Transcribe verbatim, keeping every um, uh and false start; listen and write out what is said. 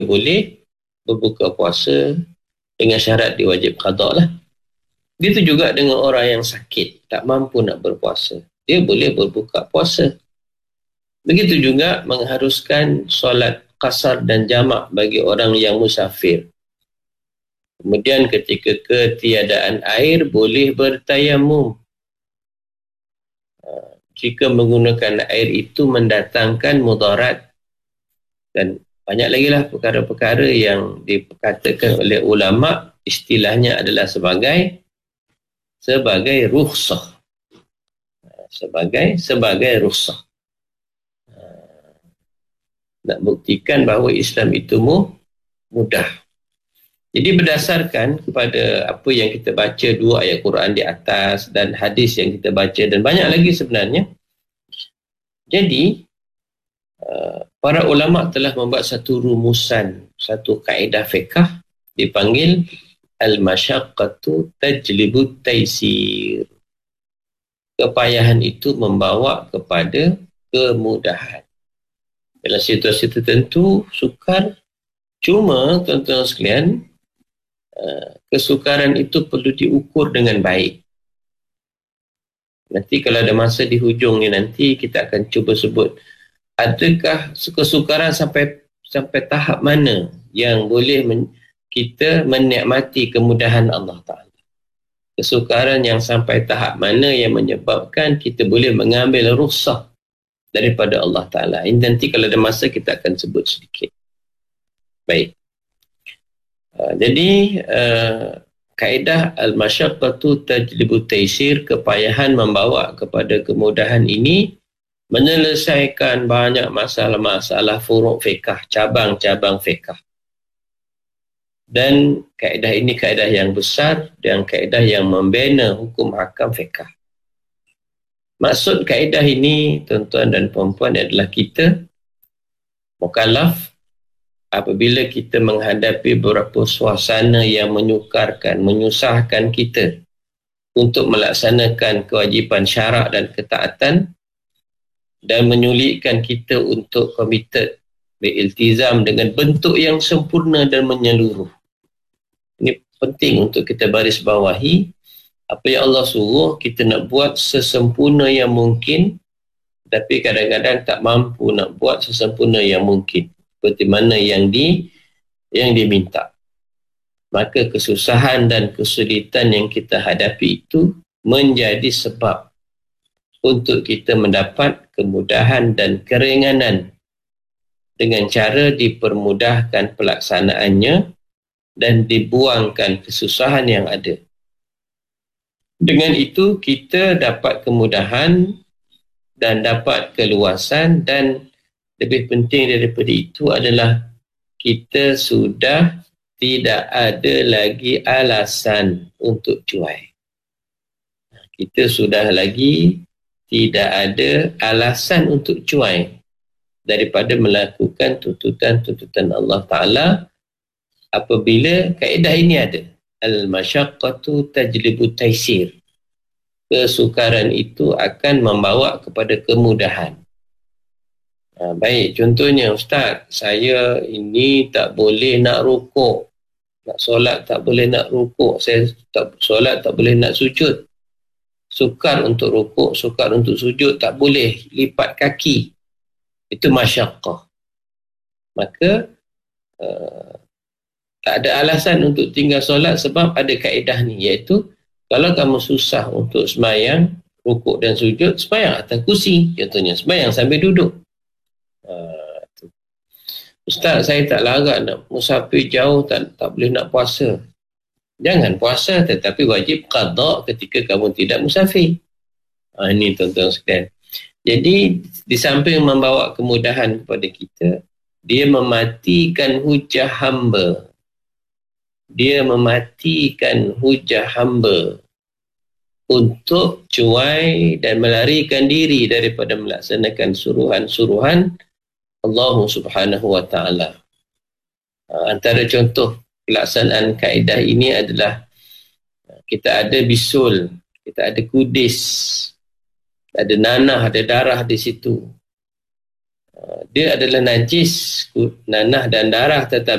boleh berbuka puasa dengan syarat dia wajib qada lah. Begitu juga dengan orang yang sakit, tak mampu nak berpuasa, dia boleh berbuka puasa. Begitu juga mengharuskan solat qasar dan jamak bagi orang yang musafir. Kemudian ketika ketiadaan air, boleh bertayamum. Jika menggunakan air itu mendatangkan mudarat. Dan banyak lagi lah perkara-perkara yang dikatakan oleh ulama, istilahnya adalah sebagai sebagai rukhsah. Sebagai sebagai rukhsah. Nak buktikan bahawa Islam itu mudah. Jadi berdasarkan kepada apa yang kita baca, dua ayat Quran di atas dan hadis yang kita baca dan banyak lagi sebenarnya. Jadi para ulama telah membuat satu rumusan, satu kaedah fiqh dipanggil al-masyaqqatu tajlibut taysir. Kepayahan itu membawa kepada kemudahan. Dalam situasi tertentu sukar, cuma tuan-tuan sekalian, kesukaran itu perlu diukur dengan baik. Nanti kalau ada masa di hujung ni, nanti kita akan cuba sebut adakah kesukaran sampai sampai tahap mana yang boleh men, kita menikmati kemudahan Allah Ta'ala. Kesukaran yang sampai tahap mana yang menyebabkan kita boleh mengambil rukhsah daripada Allah Ta'ala. Ini nanti kalau ada masa kita akan sebut sedikit. Baik. Uh, jadi uh, kaedah al-masyaqqatu tajlibu taysir, kepayahan membawa kepada kemudahan ini menyelesaikan banyak masalah-masalah furu' fiqh, cabang-cabang fiqh. Dan kaedah ini kaedah yang besar dan kaedah yang membina hukum hakam fiqh. Maksud kaedah ini, tuan-tuan dan puan-puan, adalah kita mukallaf apabila kita menghadapi beberapa suasana yang menyukarkan, menyusahkan kita untuk melaksanakan kewajipan syarak dan ketaatan dan menyulitkan kita untuk committed, beriltizam dengan bentuk yang sempurna dan menyeluruh. Ini penting untuk kita baris bawahi. Apa yang Allah suruh, kita nak buat sesempurna yang mungkin, tapi kadang-kadang tak mampu nak buat sesempurna yang mungkin seperti mana yang di yang diminta. Maka kesusahan dan kesulitan yang kita hadapi itu menjadi sebab untuk kita mendapat kemudahan dan keringanan dengan cara dipermudahkan pelaksanaannya dan dibuangkan kesusahan yang ada. Dengan itu kita dapat kemudahan dan dapat keluasan, dan lebih penting daripada itu adalah kita sudah tidak ada lagi alasan untuk cuai. Kita sudah lagi tidak ada alasan untuk cuai daripada melakukan tuntutan-tuntutan Allah Ta'ala apabila kaedah ini ada. Al-masyaqqatu tajlibu taysir. Kesukaran itu akan membawa kepada kemudahan. Ha, baik, contohnya Ustaz, saya ini tak boleh nak rukuk. Nak solat tak boleh nak rukuk. Saya tak solat tak boleh nak sujud. Sukar untuk rukuk, sukar untuk sujud, tak boleh lipat kaki. Itu masyaqqah. Maka uh, tak ada alasan untuk tinggal solat sebab ada kaedah ni, iaitu kalau kamu susah untuk sembahyang, rukuk dan sujud, sembahyang atas kursi. Contohnya, sembahyang sambil duduk. Uh, Ustaz, saya tak larat nak musafir jauh, tak, tak boleh nak puasa. Jangan puasa, tetapi wajib qada ketika kamu tidak musafir. Uh, ini tuan-tuan sekalian. Jadi, di samping membawa kemudahan kepada kita, dia mematikan hujah hamba. Dia mematikan hujah hamba untuk cuai dan melarikan diri daripada melaksanakan suruhan-suruhan Allah Subhanahu wa Ta'ala. Antara contoh pelaksanaan kaedah ini adalah kita ada bisul, kita ada kudis, ada nanah, ada darah di situ. dia adalah najis nanah dan darah, tetapi